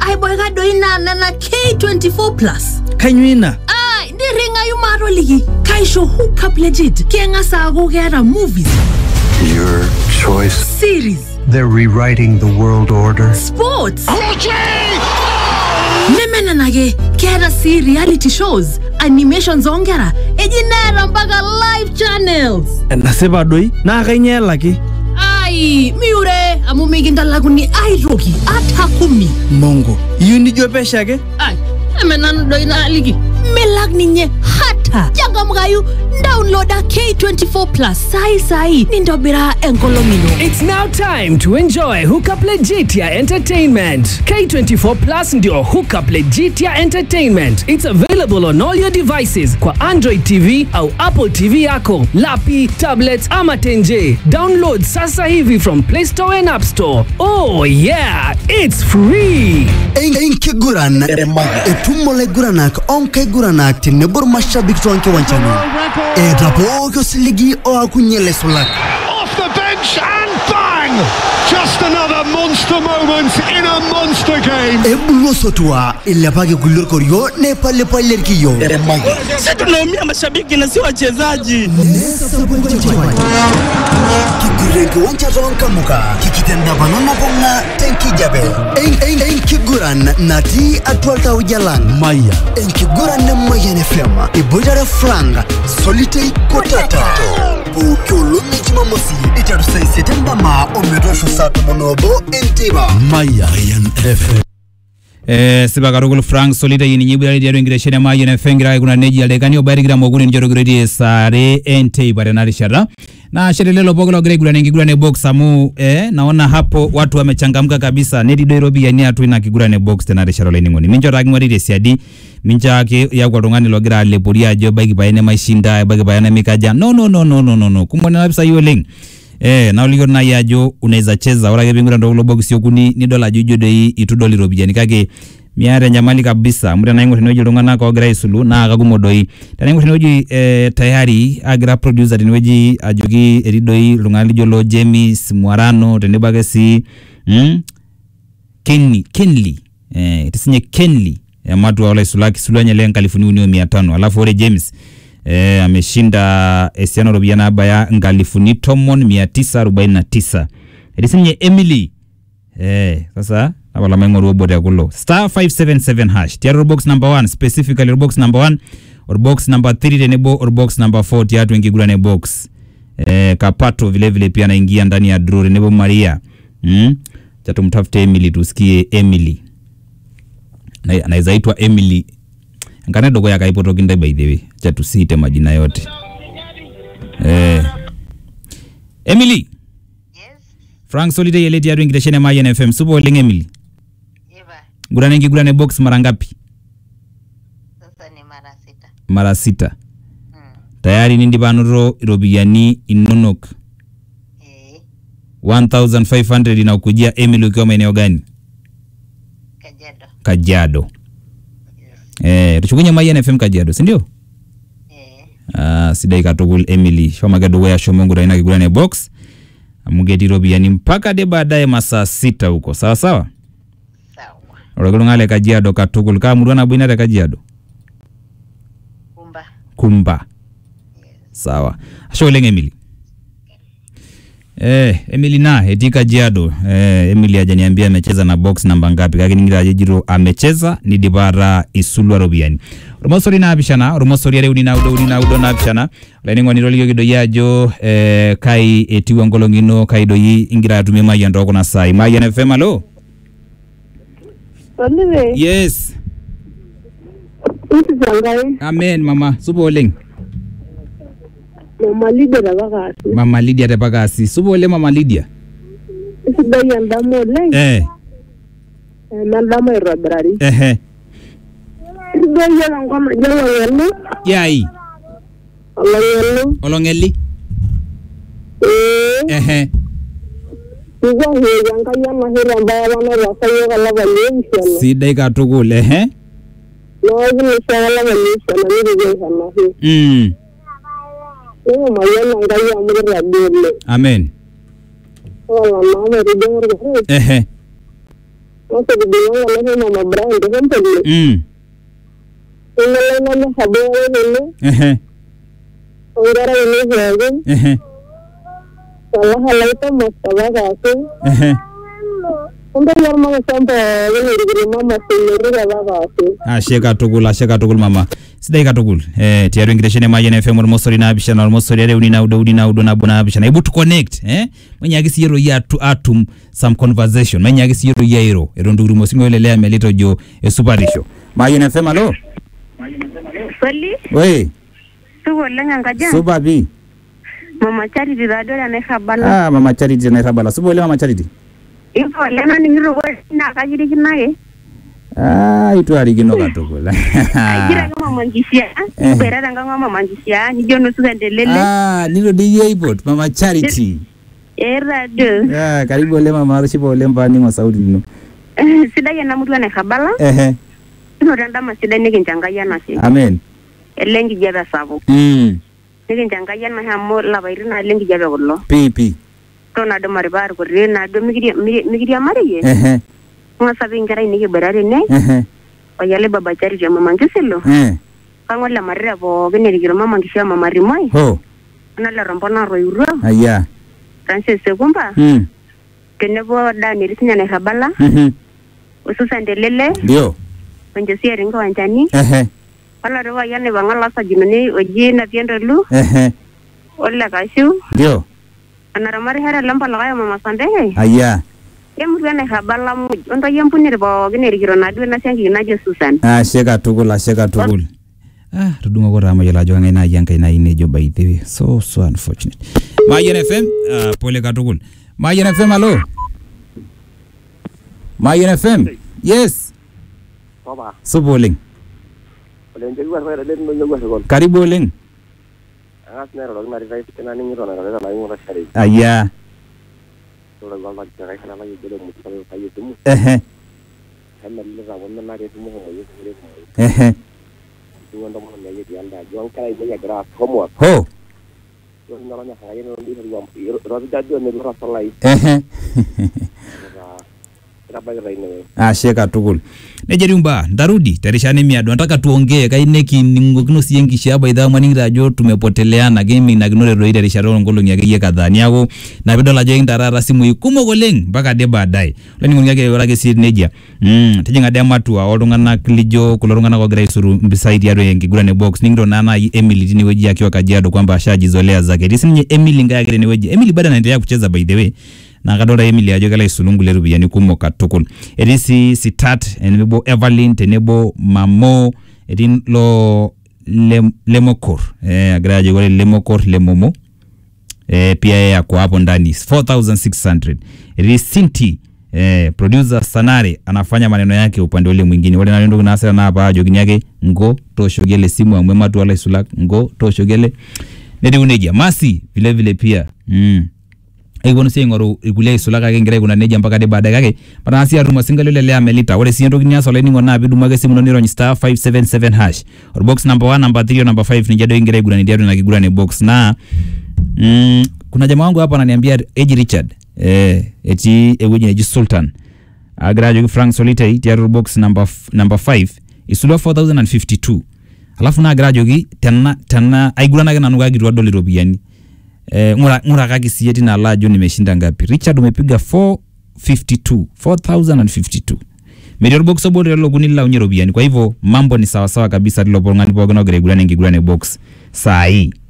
Ai boy ka doina na K24 plus. Kanyuina. Ai ndi ringa yumaro ligi. Kaisho hook up legit. Kenga sago kera movies. Your choice. Series. They're rewriting the world order. Sports. Nemena nage kera si reality shows, animations ongera, ejinera mpaka live channels. Naseba doi na kanyela ki. Ai, miure amumigi ndalaguni airogi atakumi. Mongo, yuni jopesha ke? Ai, emena doi na ligi. Melag ninye hata. Jaga mgayu downloada K24 plus sai nindobira enkolomino. It's now time to enjoy Hookup Legitia Entertainment. K24 Plus ndio Hookup Legitia Entertainment. It's available on all your devices kwa Android TV au Apple TV yako, lapi, tablets ama tenje. Download sasa hivi from Play Store and App Store. Oh yeah, it's free. Enke guran etumole guranak onke guranak tinebur mashabik tonke wanchani drapo ko siligi o akunyele sulak off the bench and bang, just another monster moment in a monster game. ebulo sotua ilapage gulur koryo ne pale kiyo Sisi tunaumia mashabiki na si wachezaji. Kigurenke wancha tonka muka kikitenda banana bonga tenki jabe enke guran nati atwalta ujalan maya enke guran ne maya ne fema ibojare franga solite kotata bukulu mijima mosi itarusa setenda ma omedosho sato monobo entiba maya FM siba karugul frank solita yini nyibira diaro ingireshene ma yene fengira kuna neji alekani obarigira moguni njoro gredi sare ente barenari shara na shelelo bogolo gregula ningigura ne box amu naona hapo watu wamechangamka kabisa nedi Nairobi yani atu ina kigura ne box tena resharo le ningoni minjo ragingwari resiadi minja ke ya kwa rungani logira lepuria jo bagi bayane maishinda bagi bayane mikaja no kumona labisa yoleng na uligo na yajo unaweza cheza wala gebingura ndo box yokuni ni dola jujo dei itudoli robijani kage miare nyamali kabisa mura na ingoti noji lungana ko gra isulu na akagumodoi tani ingoti noji tayari agra producer tinweji ajogi eridoi lungali jolo James Mwarano tenebage si Kenly tisinye Kenly ya matu wala isulaki sulanya lenga kalifuni unio 500 alafu ore James ameshinda esiano robiana abaya ngalifuni tomon 949 tisinye Emily sasa abala mengo robo de kulo star 577 hash tiaro box number 1 specifically box number 1 or box number 3 tenebo or box number 4 tiatu ingigula ne box kapato vile pia anaingia ndani ya draw tenebo Maria chato mtafute Emily tusikie Emily na anaweza itwa Emily ngane dogo yakaipoto kinda by the way chato siite majina yote Emily Frank Solide yeleti ya ingireshene ma YNFM supo leng Emily. Gura ne box mara ngapi? Sasa ni mara 6. Tayari nindi banuro robiyani inonok. 1500 inakujia Emily ukiwa maeneo gani? Kajiado. Tuchukunya ma YNFM Kajiado, si ndio? Sidai katogul Emily. Shoma gado ya shomongo ina kigura ne box. Mugeti robiyani mpaka de baadaye masaa 6 huko. Sawa sawa? Sawa. Ngale Kajiado katugul ka murwana bwina Kajiado. Kumba. Yes. Sawa. Ashole Emily. Emily na eti Kajiado. Emily ajaniambia amecheza na box namba ngapi. Kaki ningira jiro amecheza ni dibara isulwa robiyani. Rumosori na abishana, rumosori ya reuni na udo na abishana. Lainingwa niroli yogido yajo, kai etiwa ngolongino, kai doyi ingira atumia maji andoko na sai. Maji NFM, alo? Olive. Yes. Isi zangai. Amen, mama. Supo oleng. Mama Lydia tabakasi. Mama Lydia tabakasi. Supo ole Mama Lydia. Isi dayi andamo oleng. Nandamo irobrari. Doya ngoma jalo ngelu. Yai. Olongeli. Ugo yanga yama hira mbaya wana wasayo kala valencia. Sidai katugul No ni shala valencia na niri sana hi. Ndio mayana ngai amuri radile. Amen. Wala mama ridoro. Oke dibilang oleh Mama Brown itu kan tadi. Ini habis ini. Orang ini lagi. Kalau hal itu masalah kasih. Untuk yang mau sampai ini di mama sendiri kalau kasih. Asheka tugul mama. Sidai katugul. Tiaru ingireshene mayen FM mosori na bishana mosori ade unina udo na bona bishana. Able to connect. Manyagisi yero ya to atum some conversation. Manyagisi yero ya ero. Ero nduguru mosingo lelea melito jo superisho. Mayen FM alo. Fali. Oi. Tuko lenga ngaja. Subabi. Mama Charity radora na habala. Mama Charity na habala. Subo le Mama Charity. Iko lena ningiro na kajiri kinaye. Itu hari kino katugula. Kira kama mangisia. Berada kama mangisia. Nijo nusu endelele. Nilo DJ Bot Mama Charity. Radio. Karibu le mama arshipo le mbani wa Saudi no. Sida yana mtu ana habala. Nodanda masida nikinjangaya nasi. Amen. Elengi jada sabo. Nikinjangaya na hamo la bairina elengi jada gollo. Pipi. Tona do maribar ko rena do migiria mariye. Nga sabi ngara ini berari ne. Oyale Baba Charity mama ngiselo. Kangola marira bo gene rigiro mama ngisha mama rimoi. Ho. Ana la rompona roiro. Aya. Francis Segumba. Kene bo dani risinya na habala. Ususa ndelele. Ndio. Wenjesia ringo wanjani. Wala rowa yane bangala sa jinoni oji na tiendo lu. Wala kashu. Ndio. Ana ramari hara lampa lagaya mama sandehe. Aya. Mwana habala mu onda yampunire bo gene rigiro na dwe na sangi na Susan. Sheka tugul. Tudunga ko rama yola jonga na yanka na ine jo by the way. So unfortunate. Mayen FM pole katugul. Mayen FM alo. Mayen FM. Yes. Baba. Suboling. Karibu ling. Aya. Ho. Sheka tugul. Nejerumba ndarudi tarishane miado nataka tuongee kaineki ningokino siyengisha hapa idhaa maningira jo tumepoteleana gaming na ginore roida risharo ngolo nyake kadhani yako na bidola jo indarara simu ikumo goleng mpaka de baadaye lani ngonyake wala si neja tejinga de matua olungana klijo kulorungana kwa graisuru mbisaidi yaro yengigurane box ningiro nana Emily tini weji akiwa Kajiado kwamba ashajizolea zake disinye Emily ngaya ni weji Emily bado anaendelea kucheza by the way na kadora Emily ajogala isulungu leru biyani kumo katukul edisi sitat enebo Evelyn tenebo Mamo edin lo lemokor agraje wale lemokor lemomo pia yako hapo ndani 4600 Risinti producer Sanare anafanya maneno yake upande ule mwingine wale nalendo kunasema na hapa jogini yake ngo toshogele simu ya mwema tu wala isulak ngo toshogele nedi uneja masi vile pia Egono singoro igule isulaka kengere kuna neja mpaka de baada yake panasi aruma single lele amelita wale siendo kinya so leni ngona bidu mage simu noniro star 577 hash or box number 1 number 3 number 5 ni jado ingere gura ni diado na kigura ni box na kuna jamaa wangu hapa ananiambia Eji Richard eti eweji ni Sultan agrajo Frank Solita diado box number 5 isulwa 4052 alafu na agrajo gi tena aigura na nanuga girwa doli robiani ngura kaki siyeti na alajo nimeshinda ngapi Richard umepiga 4052 Medial box obole lo gunilla unyerobiani kwa hivyo mambo ni sawa sawa kabisa lilo pongani pogona gregulane ngigulane box saa hii